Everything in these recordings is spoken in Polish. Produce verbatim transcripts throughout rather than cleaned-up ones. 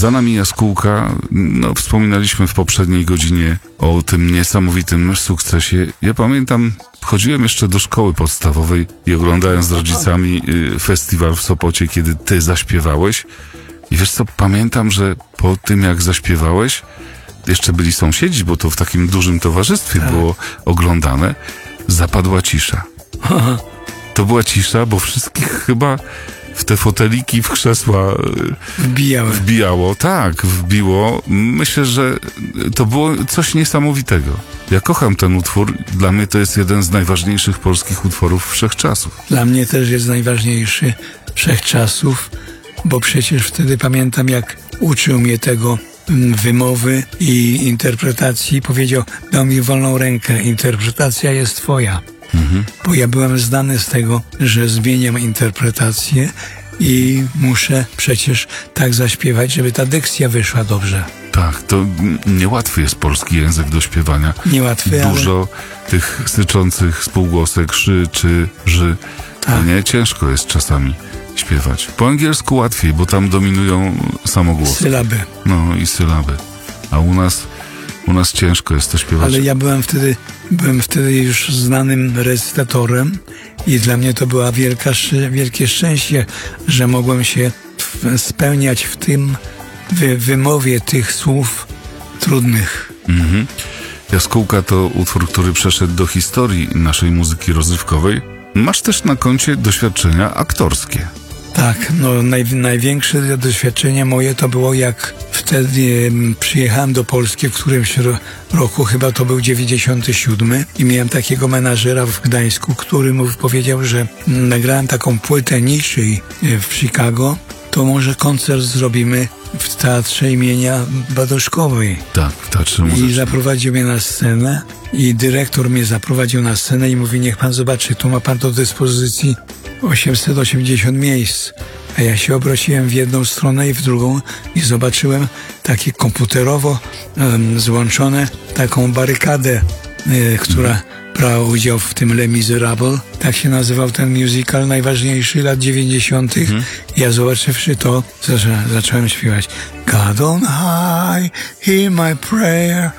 Za nami jaskółka. No, wspominaliśmy w poprzedniej godzinie o tym niesamowitym sukcesie. Ja pamiętam, chodziłem jeszcze do szkoły podstawowej i oglądałem z rodzicami festiwal w Sopocie, kiedy ty zaśpiewałeś. I wiesz co, pamiętam, że po tym jak zaśpiewałeś, jeszcze byli sąsiedzi, bo to w takim dużym towarzystwie tak było oglądane, zapadła cisza. To była cisza, bo wszystkich chyba w te foteliki, w krzesła wbijało. wbijało. Tak, wbiło. Myślę, że to było coś niesamowitego. Ja kocham ten utwór. Dla mnie to jest jeden z najważniejszych polskich utworów wszechczasów. Dla mnie też jest najważniejszy wszechczasów, bo przecież wtedy pamiętam, jak uczył mnie tego wymowy i interpretacji. Powiedział, dał mi wolną rękę. Interpretacja jest twoja. Mhm. Bo ja byłem znany z tego, że zmieniam interpretację i muszę przecież tak zaśpiewać, żeby ta dykcja wyszła dobrze. Tak, to niełatwy jest polski język do śpiewania. Niełatwy, Dużo ale... tych syczących spółgłosek, szy, czy, ży. Tak. Nie, ciężko jest czasami śpiewać. Po angielsku łatwiej, bo tam dominują samogłosy. Sylaby. No i sylaby. A u nas, u nas ciężko jest to śpiewać. Ale ja byłem wtedy, byłem wtedy już znanym recytatorem i dla mnie to była wielka, wielkie szczęście, że mogłem się spełniać w tym wy, wymowie tych słów trudnych. Mhm. Jaskółka to utwór, który przeszedł do historii naszej muzyki rozrywkowej. Masz też na koncie doświadczenia aktorskie. Tak, no naj, największe doświadczenie moje to było, jak wtedy przyjechałem do Polski w którymś roku, chyba to był dziewięćdziesiąty siódmy i miałem takiego menażera w Gdańsku, który mu powiedział, że nagrałem taką płytę niszy w Chicago, to może koncert zrobimy w Teatrze imienia Badoszkowej. Tak, w Teatrze Muzycznym. I zaprowadził mnie na scenę i dyrektor mnie zaprowadził na scenę i mówi, niech pan zobaczy, tu ma pan do dyspozycji osiemset osiemdziesiąt miejsc. A ja się obróciłem w jedną stronę i w drugą i zobaczyłem takie komputerowo um, złączone taką barykadę, y, która mm. brała udział w tym Les Miserables. Tak się nazywał ten musical najważniejszy lat dziewięćdziesiątych. Mm. Ja zobaczywszy to, zaczą, zacząłem śpiewać God on high, hear my prayer.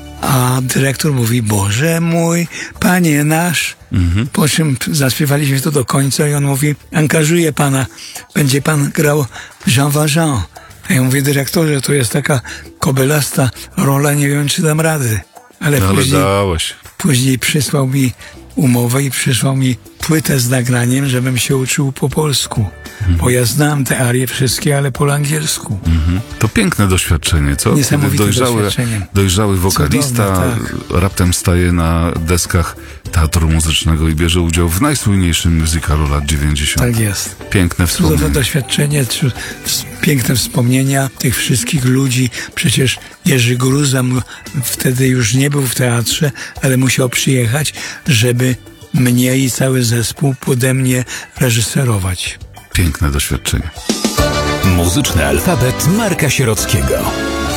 A dyrektor mówi, Boże mój, Panie nasz. Mhm. Po czym zaśpiewaliśmy to do końca i on mówi, angażuję pana, będzie pan grał Jean Valjean. A ja mówię, dyrektorze, to jest taka kobylasta rola, nie wiem, czy dam rady. Ale, no, później, ale dałeś. Później przysłał mi umowę i przysłał mi płytę z nagraniem, żebym się uczył po polsku. Mhm. Bo ja znam te arie wszystkie, ale po angielsku. Mhm. To piękne doświadczenie, co? Niesamowite dojrzały, doświadczenie. Dojrzały wokalista Cudowne, tak. raptem staje na deskach Teatru Muzycznego i bierze udział w najsłynniejszym musicalu lat dziewięćdziesiątych. Tak jest. Piękne wspomnienia. Cudowne doświadczenie, piękne wspomnienia tych wszystkich ludzi. Przecież Jerzy Gruza wtedy już nie był w teatrze, ale musiał przyjechać, żeby mnie i cały zespół pode mnie reżyserować. Piękne doświadczenie. Muzyczny alfabet Marka Sierockiego.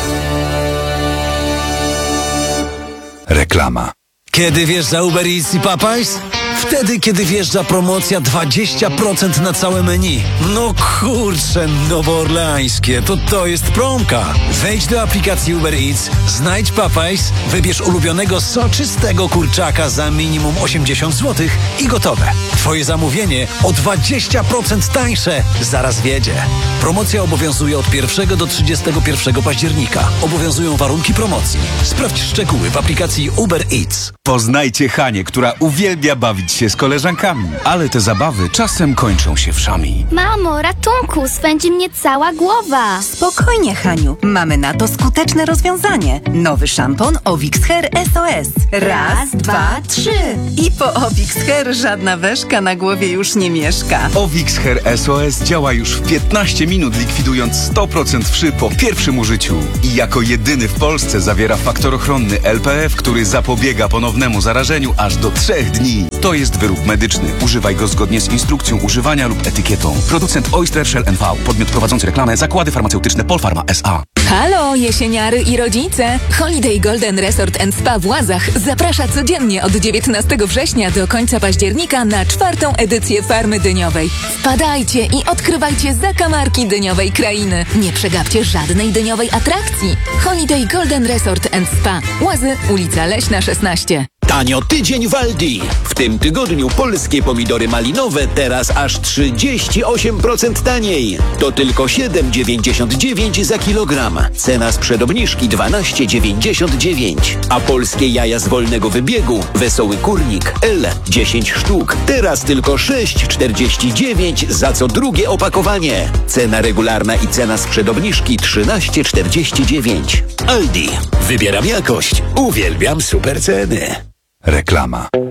Reklama. Kiedy wjeżdża Uber Eats i Popeyes? Wtedy, kiedy wjeżdża promocja dwadzieścia procent na całe menu. No kurczę, nowoorleańskie, to to jest promka. Wejdź do aplikacji Uber Eats, znajdź Popeyes, wybierz ulubionego soczystego kurczaka za minimum osiemdziesiąt złotych i gotowe. Twoje zamówienie o dwadzieścia procent tańsze zaraz wiedzie. Promocja obowiązuje od pierwszego do trzydziestego pierwszego października. Obowiązują warunki promocji. Sprawdź szczegóły w aplikacji Uber Eats. Poznajcie Hanię, która uwielbia bawić się z koleżankami, ale te zabawy czasem kończą się wszami. Mamo, ratunku, swędzi mnie cała głowa. Spokojnie, Haniu, mamy na to skuteczne rozwiązanie. Nowy szampon Ovix Hair S O S. Raz, dwa, trzy. I po Ovix Hair żadna weszka na głowie już nie mieszka. Ovix Hair S O S działa już w piętnaście minut, likwidując sto procent wszy po pierwszym użyciu. I jako jedyny w Polsce zawiera faktor ochronny L P F, który zapobiega ponownemu zarażeniu aż do trzech dni. To To jest wyrób medyczny. Używaj go zgodnie z instrukcją używania lub etykietą. Producent Oyster Shell N V. Podmiot prowadzący reklamę. Zakłady farmaceutyczne Polpharma S A. Halo, jesieniary i rodzice! Holiday Golden Resort and Spa w Łazach zaprasza codziennie od dziewiętnastego września do końca października na czwartą edycję Farmy Dyniowej. Wpadajcie i odkrywajcie zakamarki dyniowej krainy. Nie przegapcie żadnej dyniowej atrakcji. Holiday Golden Resort and Spa. Łazy, ulica Leśna szesnaście. Tanio tydzień w Aldi. W tym tygodniu polskie pomidory malinowe teraz aż trzydzieści osiem procent taniej. To tylko siedem dziewięćdziesiąt dziewięć za kilogram. Cena sprzed obniżki dwanaście dziewięćdziesiąt dziewięć. A polskie jaja z wolnego wybiegu Wesoły Kurnik L dziesięć sztuk. Teraz tylko sześć czterdzieści dziewięć za co drugie opakowanie. Cena regularna i cena sprzed obniżki trzynaście czterdzieści dziewięć. Aldi. Wybieram jakość. Uwielbiam super ceny. Reklama.